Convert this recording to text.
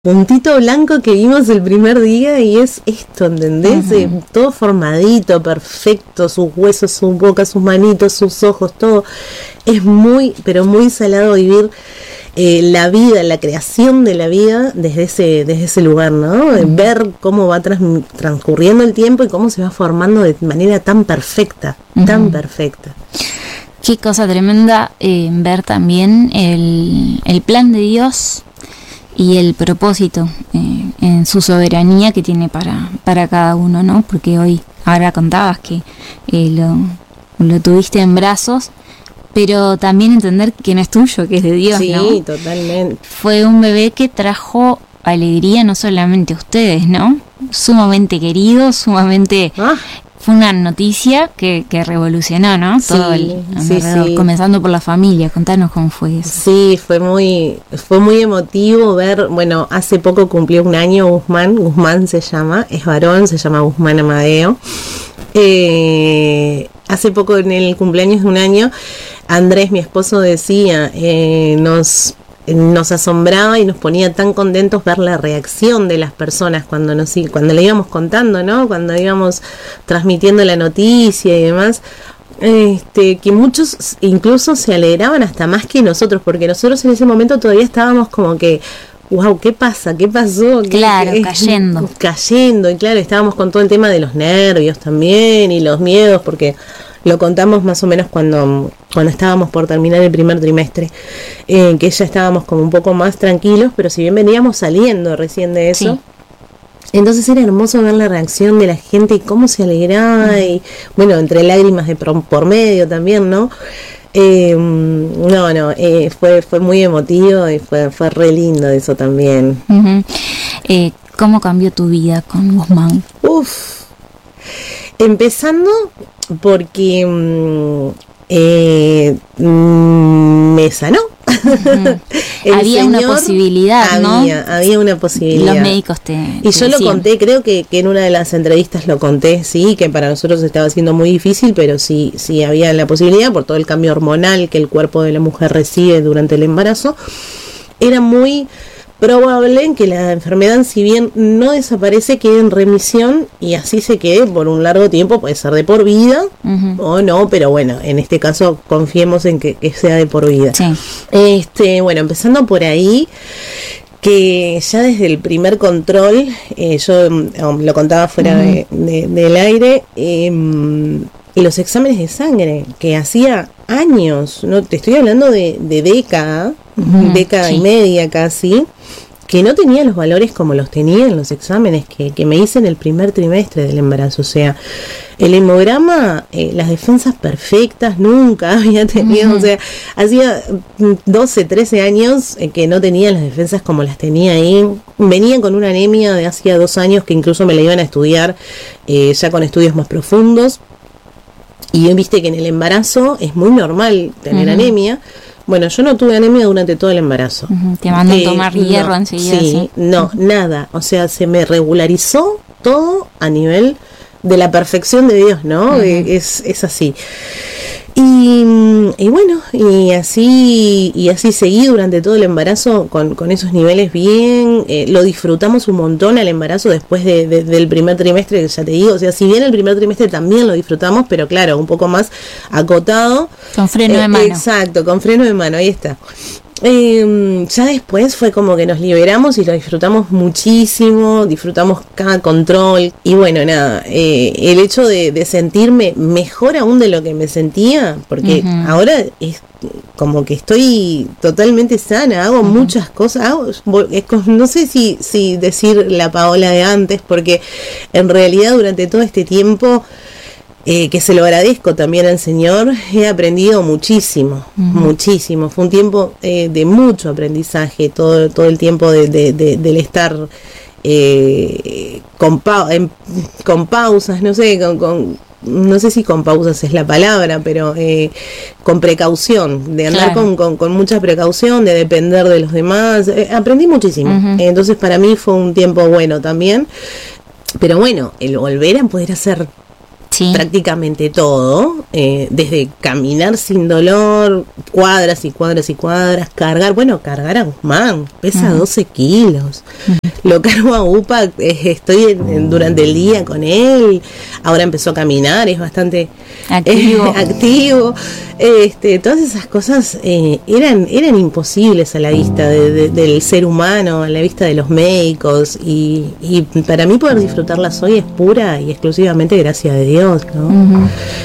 puntito blanco que vimos el primer día y es esto, ¿entendés? Todo formadito, perfecto, sus huesos, su boca, sus manitos, sus ojos, todo. Es muy, pero muy salado vivir la vida, la creación de la vida desde ese lugar, ¿no? Ver cómo va transcurriendo el tiempo y cómo se va formando de manera tan perfecta, tan perfecta. Qué cosa tremenda ver también el plan de Dios y el propósito en su soberanía que tiene para cada uno, ¿no? Porque ahora contabas que lo tuviste en brazos, pero también entender que no es tuyo, que es de Dios, sí, ¿no? Sí, totalmente. Fue un bebé que trajo alegría no solamente a ustedes, ¿no? Sumamente querido, sumamente... Fue una noticia que revolucionó, ¿no? Todo alrededor, comenzando por la familia. Contanos cómo fue eso. Sí, fue muy emotivo ver, bueno, hace poco cumplió 1 año Guzmán se llama, es varón, se llama Guzmán Amadeo. Hace poco en el cumpleaños de 1 año, Andrés, mi esposo, decía, nos asombraba y nos ponía tan contentos ver la reacción de las personas cuando le íbamos contando, ¿no? Cuando íbamos transmitiendo la noticia y demás, que muchos incluso se alegraban hasta más que nosotros, porque nosotros en ese momento todavía estábamos como que wow, ¿qué pasa? ¿Qué pasó? Claro, cayendo, y claro, estábamos con todo el tema de los nervios también y los miedos, porque lo contamos más o menos cuando estábamos por terminar el primer trimestre, que ya estábamos como un poco más tranquilos, pero si bien veníamos saliendo recién de eso, entonces era hermoso ver la reacción de la gente y cómo se alegraba, y bueno, entre lágrimas de por medio también, ¿no? Fue muy emotivo y fue re lindo eso también. ¿Cómo cambió tu vida con Guzmán? Empezando porque me sanó. Había una posibilidad, ¿no? Había una posibilidad. Los médicos y yo lo conté, creo que en una de las entrevistas lo conté, sí, que para nosotros estaba siendo muy difícil, pero sí había la posibilidad por todo el cambio hormonal que el cuerpo de la mujer recibe durante el embarazo. Era muy probable que la enfermedad, si bien no desaparece, quede en remisión y así se quede por un largo tiempo, puede ser de por vida o no, pero bueno, en este caso confiemos en que sea de por vida. Sí. Bueno, empezando por ahí, que ya desde el primer control, yo lo contaba fuera del aire, y los exámenes de sangre, que hacía años, no te estoy hablando de década y media casi, que no tenía los valores como los tenía en los exámenes que me hice en el primer trimestre del embarazo. O sea, el hemograma, las defensas perfectas, nunca había tenido, o sea, hacía 12, 13 años que no tenía las defensas como las tenía ahí. Venía con una anemia de hacía 2 años que incluso me la iban a estudiar ya con estudios más profundos. Y viste que en el embarazo es muy normal tener anemia. Bueno, yo no tuve anemia durante todo el embarazo. Te mandan a tomar hierro enseguida. Sí, nada. O sea, se me regularizó todo a nivel de la perfección de Dios, ¿no? Es así. Y bueno, y así seguí durante todo el embarazo con esos niveles bien. Lo disfrutamos un montón al embarazo después del primer trimestre, ya te digo. O sea, si bien el primer trimestre también lo disfrutamos, pero claro, un poco más acotado. Con freno de mano. Exacto, con freno de mano, ahí está. Ya después fue como que nos liberamos y lo disfrutamos muchísimo, disfrutamos cada control y bueno, nada, el hecho de sentirme mejor aún de lo que me sentía, porque ahora es como que estoy totalmente sana, hago muchas cosas, no sé si decir la Paola de antes, porque en realidad durante todo este tiempo que se lo agradezco también al Señor, he aprendido muchísimo, muchísimo. Fue un tiempo de mucho aprendizaje, todo el tiempo del estar con pausas, no sé, no sé si con pausas es la palabra, pero con precaución, de andar con mucha precaución, de depender de los demás. Aprendí muchísimo. Entonces para mí fue un tiempo bueno también. Pero bueno, el volver a poder hacer Sí. prácticamente todo, desde caminar sin dolor, cuadras y cuadras y cuadras, cargar a Guzmán, pesa 12 kilos, lo cargo a UPA, estoy durante el día con él, ahora empezó a caminar, es bastante activo. Todas esas cosas eran imposibles a la vista del ser humano, a la vista de los médicos, y para mí poder disfrutarlas hoy es pura y exclusivamente gracias a Dios, ¿no?